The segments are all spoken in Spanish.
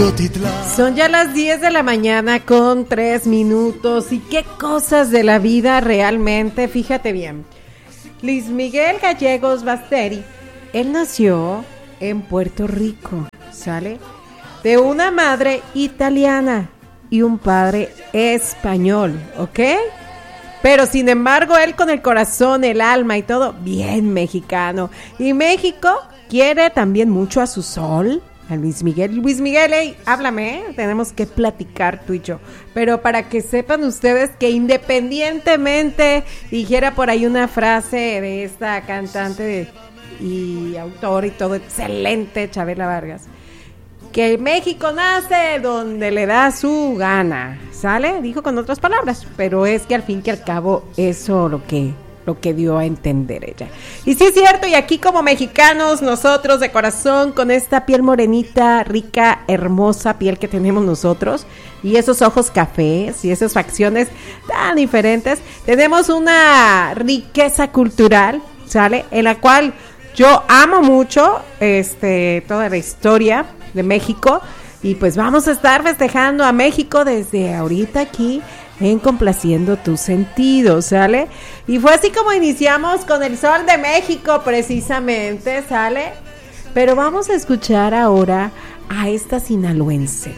Son ya las 10 de la mañana con 3 minutos. ¿Y qué cosas de la vida realmente? Fíjate bien. Luis Miguel Gallegos Basteri, él nació en Puerto Rico, ¿sale? De una madre italiana y un padre español, ¿ok? Pero sin embargo, él con el corazón, el alma y todo, bien mexicano. Y México quiere también mucho a su sol, a Luis Miguel. Luis Miguel, hey, háblame, tenemos que platicar tú y yo. Pero para que sepan ustedes que independientemente, dijera por ahí una frase de esta cantante y autor y todo, excelente, Chabela Vargas, que México nace donde le da su gana, ¿sale? Dijo con otras palabras, pero es que al fin y al cabo eso lo que dio a entender ella. Y sí es cierto, y aquí como mexicanos, nosotros de corazón, con esta piel morenita, rica, hermosa piel que tenemos nosotros, y esos ojos cafés, y esas facciones tan diferentes, tenemos una riqueza cultural, ¿sale? En la cual yo amo mucho toda la historia de México, y pues vamos a estar festejando a México desde ahorita aquí en Complaciendo tus sentidos, ¿sale? Y fue así como iniciamos con el Sol de México precisamente, ¿sale? Pero vamos a escuchar ahora a esta sinaloense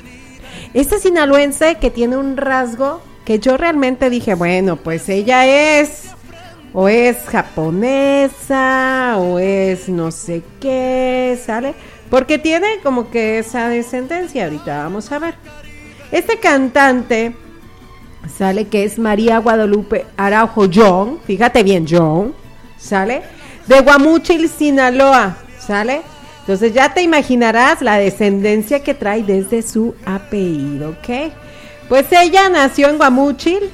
que tiene un rasgo que yo realmente dije, bueno, pues ella es o es japonesa o es no sé qué, ¿sale? Porque tiene como que esa descendencia. Ahorita vamos a ver. Este cantante, ¿sale? Que es María Guadalupe Araujo Young, fíjate bien, Young, ¿sale? De Guamúchil, Sinaloa, ¿sale? Entonces ya te imaginarás la descendencia que trae desde su apellido, ¿ok? Pues ella nació en Guamúchil,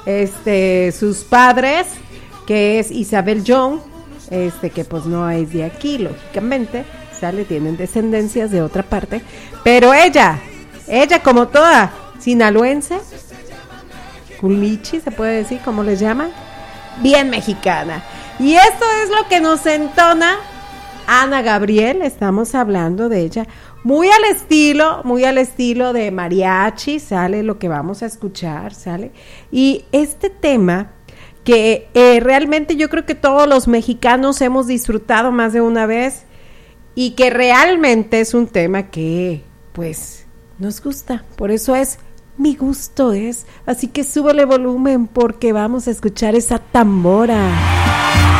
sus padres, que es Isabel Young, que pues no es de aquí, lógicamente, ¿sale? Tienen descendencias de otra parte, pero ella como toda sinaloense, culichi, se puede decir, ¿cómo les llaman? Bien mexicana. Y esto es lo que nos entona Ana Gabriel, estamos hablando de ella, muy al estilo de mariachi, ¿sale? Lo que vamos a escuchar, ¿sale? Y este tema que realmente yo creo que todos los mexicanos hemos disfrutado más de una vez y que realmente es un tema que, pues, nos gusta, por eso es mi gusto es, así que súbele volumen porque vamos a escuchar esa tambora.